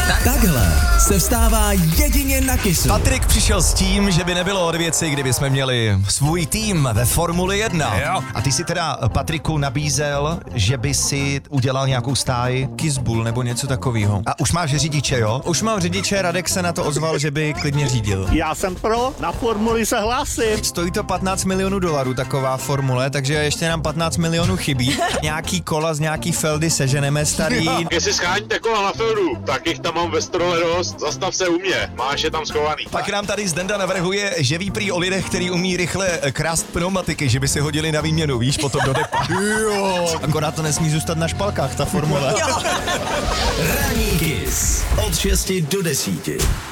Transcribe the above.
Takhle se vstává jedině na Kissu. Patrik přišel s tím, že by nebylo od věci, kdyby jsme měli svůj tým ve Formuli 1. Jo. A ty si teda, Patriku, nabízel, že by si udělal nějakou stáj. Kissbull nebo něco takového. A už máš řidiče, jo? Už mám řidiče, Radek se na to ozval, že by klidně řídil. Já jsem pro, na formuli se hlásím. Stojí to 15 milionů dolarů taková formule, takže ještě nám 15 milionů chybí. Nějaký kola z nějaký feldy seženeme starý. Jestli scháníte kola na feldu, tak jich tam mám ve strole dost, zastav se u mě, máš je tam schovaný. Pak nám tady Zdenda navrhuje, že ví prý o lidech, který umí rychle krást pneumatiky, že by si hodili na výměnu, víš, potom do depa. Jo. Akorát to nesmí zůstat na špalkách, ta formule. Ranní Kiss od 6 do 10.